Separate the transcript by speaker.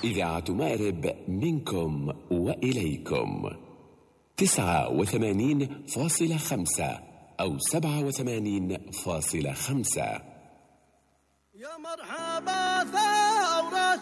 Speaker 1: إذاعة مأرب منكم وإليكم 89.5 أو 87.5.
Speaker 2: يا مرحبا ثورة